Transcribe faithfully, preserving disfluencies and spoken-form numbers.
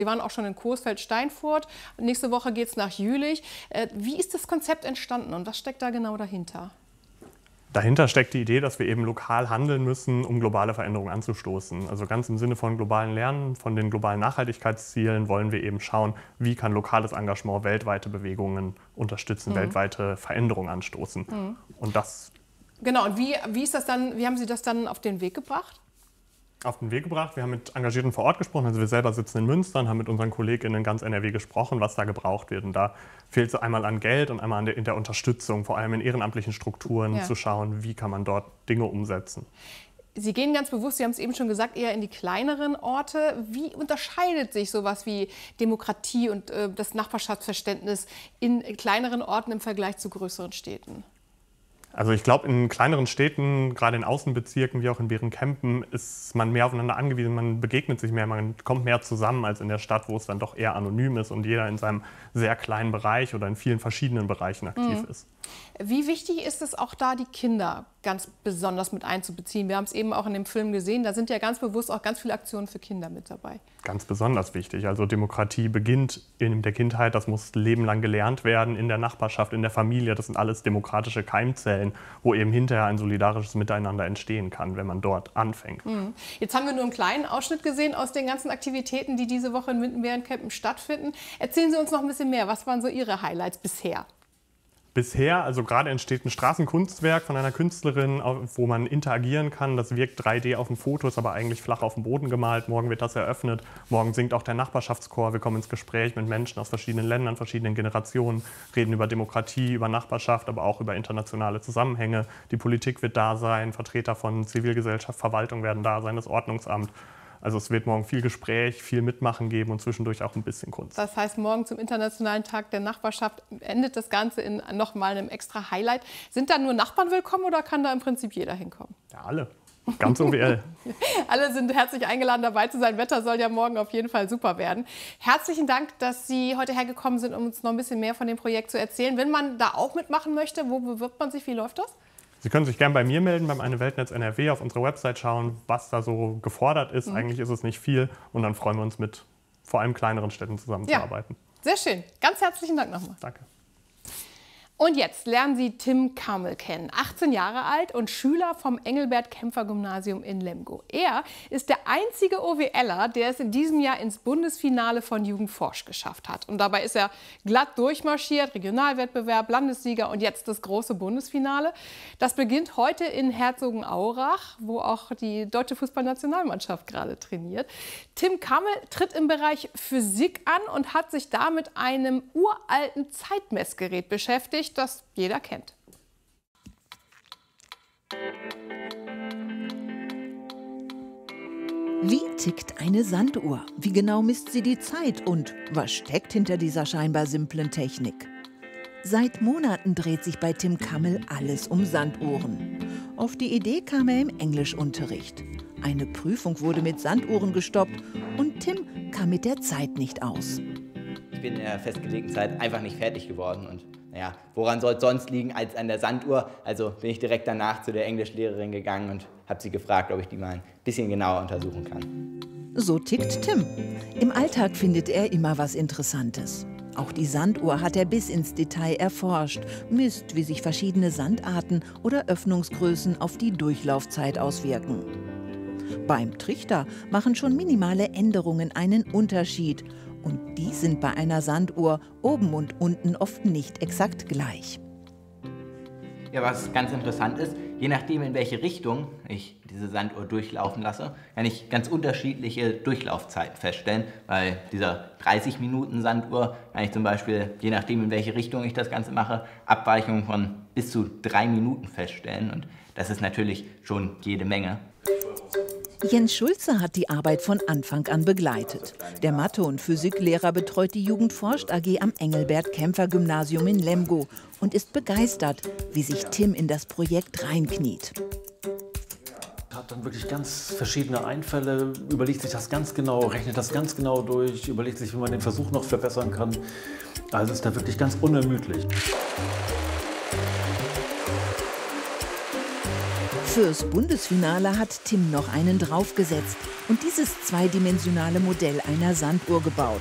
Wir waren auch schon in Coesfeld-Steinfurt. Nächste Woche geht es nach Jülich. Wie ist das Konzept entstanden und was steckt da genau dahinter? Dahinter steckt die Idee, dass wir eben lokal handeln müssen, um globale Veränderungen anzustoßen. Also ganz im Sinne von globalen Lernen, von den globalen Nachhaltigkeitszielen wollen wir eben schauen, wie kann lokales Engagement weltweite Bewegungen unterstützen, mhm. weltweite Veränderungen anstoßen. Mhm. Und das genau, und wie, wie ist das dann, wie haben Sie das dann auf den Weg gebracht? Auf den Weg gebracht. Wir haben mit Engagierten vor Ort gesprochen. Also wir selber sitzen in Münster und haben mit unseren KollegInnen in ganz N R W gesprochen, was da gebraucht wird. Und da fehlt es einmal an Geld und einmal an der, in der Unterstützung, vor allem in ehrenamtlichen Strukturen, ja. zu schauen, wie kann man dort Dinge umsetzen. Sie gehen ganz bewusst, Sie haben es eben schon gesagt, eher in die kleineren Orte. Wie unterscheidet sich sowas wie Demokratie und äh, das Nachbarschaftsverständnis in kleineren Orten im Vergleich zu größeren Städten? Also ich glaube, in kleineren Städten, gerade in Außenbezirken wie auch in Berenkempen, ist man mehr aufeinander angewiesen, man begegnet sich mehr, man kommt mehr zusammen als in der Stadt, wo es dann doch eher anonym ist und jeder in seinem sehr kleinen Bereich oder in vielen verschiedenen Bereichen aktiv mhm. ist. Wie wichtig ist es auch da, die Kinder ganz besonders mit einzubeziehen? Wir haben es eben auch in dem Film gesehen, da sind ja ganz bewusst auch ganz viele Aktionen für Kinder mit dabei. Ganz besonders wichtig. Also Demokratie beginnt in der Kindheit, das muss lebenlang gelernt werden, in der Nachbarschaft, in der Familie. Das sind alles demokratische Keimzellen, wo eben hinterher ein solidarisches Miteinander entstehen kann, wenn man dort anfängt. Mhm. Jetzt haben wir nur einen kleinen Ausschnitt gesehen aus den ganzen Aktivitäten, die diese Woche in Minden-Berenkempen stattfinden. Erzählen Sie uns noch ein bisschen mehr. Was waren so Ihre Highlights bisher? Bisher, also gerade entsteht ein Straßenkunstwerk von einer Künstlerin, wo man interagieren kann. Das wirkt drei D auf dem Foto, ist aber eigentlich flach auf dem Boden gemalt. Morgen wird das eröffnet. Morgen singt auch der Nachbarschaftschor. Wir kommen ins Gespräch mit Menschen aus verschiedenen Ländern, verschiedenen Generationen, reden über Demokratie, über Nachbarschaft, aber auch über internationale Zusammenhänge. Die Politik wird da sein, Vertreter von Zivilgesellschaft, Verwaltung werden da sein, das Ordnungsamt. Also es wird morgen viel Gespräch, viel Mitmachen geben und zwischendurch auch ein bisschen Kunst. Das heißt, morgen zum Internationalen Tag der Nachbarschaft endet das Ganze in nochmal einem extra Highlight. Sind da nur Nachbarn willkommen oder kann da im Prinzip jeder hinkommen? Ja, alle. Ganz O W L. Alle sind herzlich eingeladen, dabei zu sein. Wetter soll ja morgen auf jeden Fall super werden. Herzlichen Dank, dass Sie heute hergekommen sind, um uns noch ein bisschen mehr von dem Projekt zu erzählen. Wenn man da auch mitmachen möchte, wo bewirbt man sich? Wie läuft das? Sie können sich gerne bei mir melden, beim Eine Weltnetz N R W, auf unserer Website schauen, was da so gefordert ist. Mhm. Eigentlich ist es nicht viel und dann freuen wir uns, mit vor allem kleineren Städten zusammenzuarbeiten. Ja, sehr schön. Ganz herzlichen Dank nochmal. Danke. Und jetzt lernen Sie Tim Kammel kennen, achtzehn Jahre alt und Schüler vom Engelbert-Kämpfer-Gymnasium in Lemgo. Er ist der einzige OWLer, der es in diesem Jahr ins Bundesfinale von Jugendforsch geschafft hat. Und dabei ist er glatt durchmarschiert, Regionalwettbewerb, Landessieger und jetzt das große Bundesfinale. Das beginnt heute in Herzogenaurach, wo auch die deutsche Fußballnationalmannschaft gerade trainiert. Tim Kammel tritt im Bereich Physik an und hat sich da mit einem uralten Zeitmessgerät beschäftigt, das jeder kennt. Wie tickt eine Sanduhr? Wie genau misst sie die Zeit? Und was steckt hinter dieser scheinbar simplen Technik? Seit Monaten dreht sich bei Tim Kammel alles um Sanduhren. Auf die Idee kam er im Englischunterricht. Eine Prüfung wurde mit Sanduhren gestoppt und Tim kam mit der Zeit nicht aus. Ich bin in der festgelegten Zeit einfach nicht fertig geworden und naja, woran soll es sonst liegen als an der Sanduhr? Also bin ich direkt danach zu der Englischlehrerin gegangen und habe sie gefragt, ob ich die mal ein bisschen genauer untersuchen kann. So tickt Tim. Im Alltag findet er immer was Interessantes. Auch die Sanduhr hat er bis ins Detail erforscht, misst, wie sich verschiedene Sandarten oder Öffnungsgrößen auf die Durchlaufzeit auswirken. Beim Trichter machen schon minimale Änderungen einen Unterschied. Und die sind bei einer Sanduhr oben und unten oft nicht exakt gleich. Ja, was ganz interessant ist, je nachdem in welche Richtung ich diese Sanduhr durchlaufen lasse, kann ich ganz unterschiedliche Durchlaufzeiten feststellen. Bei dieser dreißig Minuten Sanduhr kann ich zum Beispiel, je nachdem in welche Richtung ich das Ganze mache, Abweichungen von bis zu drei Minuten feststellen. Und das ist natürlich schon jede Menge. Jens Schulze hat die Arbeit von Anfang an begleitet. Der Mathe- und Physiklehrer betreut die Jugendforscht A G am Engelbert-Kämpfer-Gymnasium in Lemgo und ist begeistert, wie sich Tim in das Projekt reinkniet. Er hat dann wirklich ganz verschiedene Einfälle, überlegt sich das ganz genau, rechnet das ganz genau durch, überlegt sich, wie man den Versuch noch verbessern kann. Also ist da wirklich ganz unermüdlich. Fürs Bundesfinale hat Tim noch einen draufgesetzt und dieses zweidimensionale Modell einer Sanduhr gebaut.